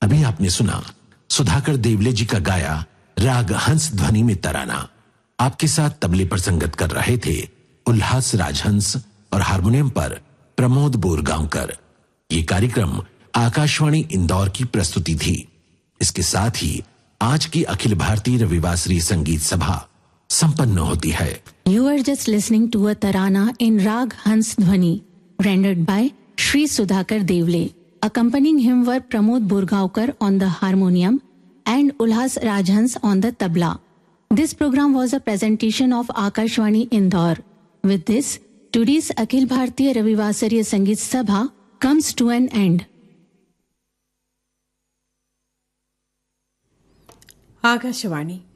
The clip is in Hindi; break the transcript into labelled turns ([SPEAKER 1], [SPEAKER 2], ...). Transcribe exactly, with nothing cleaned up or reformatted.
[SPEAKER 1] अभी आपने सुना सुधाकर देवले जी का गाया राग हंस ध्वनि में तराना। आपके साथ तबले पर संगत कर रहे थे उल्लास राजहंस और हारमोनियम पर प्रमोद बोरगांवकर। ये कार्यक्रम आकाशवाणी इंदौर की प्रस्तुति थी। इसके साथ ही आज की अखिल भारतीय रविवासरीय संगीत सभा संपन्न होती है।
[SPEAKER 2] You are just listening to a tarana in Rag Hans Dhwani, rendered by Shri Sudhakar Devle. Accompanying him were Pramod Burgaonkar on the harmonium and Ulhas Rajhans on the tabla. This program was a presentation of Akashwani Indore. With this, today's Akhil Bhartiya Ravivasariya Sangeet Sabha comes to an end.
[SPEAKER 3] Akashvani